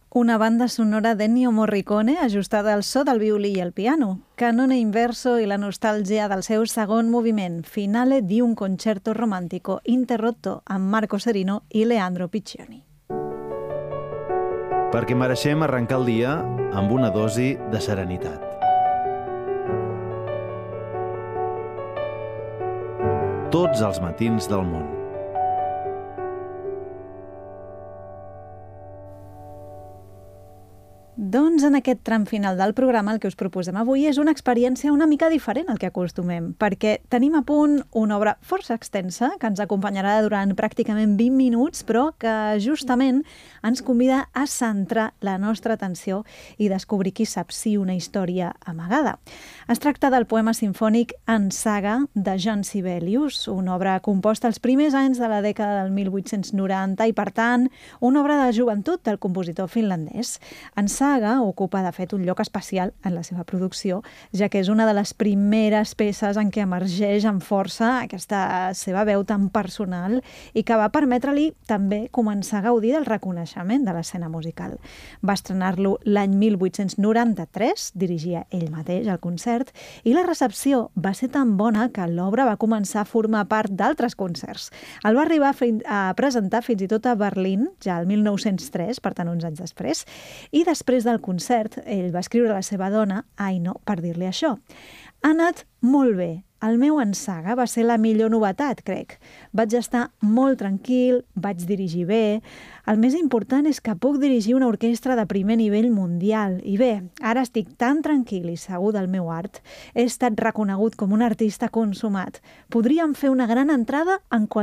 Una banda sonora d'Ennio Morricone ajustada al so del violí i el piano, canone inverso i la nostàlgia del seu segon moviment, finale di un concerto romántico interrotto amb Marco Serino i Leandro Piccioni. Perquè mereixem arrencar el dia amb una dosi de serenitat. Tots els matins del món. Doncs en aquest tram final del programa el que us proposem avui és una experiència una mica diferent al que acostumem, perquè tenim a punt una obra força extensa que ens acompanyarà durant pràcticament 20 minuts, però que justament ens convida a centrar la nostra atenció i descobrir qui sap si una història amagada. Es tracta del poema sinfònic En Saga de Jean Sibelius, una obra composta als primers anys de la dècada del 1890 i, per tant, una obra de joventut del compositor finlandès. En Saga ocupa, de fet, un lloc especial en la seva producció, ja que és una de les primeres peces en què emergeix amb força aquesta seva veu tan personal i que va permetre-li també començar a gaudir del reconeixement de l'escena musical. Va estrenar-lo l'any 1893, dirigia ell mateix el concert, i la recepció va ser tan bona que l'obra va començar a formar part d'altres concerts. El va arribar a presentar fins i tot a Berlín, ja el 1903, per tant uns anys després, i després del concert, ell va escriure a la seva dona, Aino, per dir-li això. Ha anat molt bé. El meu En Saga va ser la millor novetat, crec. Vaig estar molt tranquil, vaig dirigir bé. El més important és que puc dirigir una orquestra de primer nivell mundial. I bé, ara estic tan tranquil i segur del meu art. He estat reconegut com un artista consumat. Podríem fer una gran entrada en qualsevol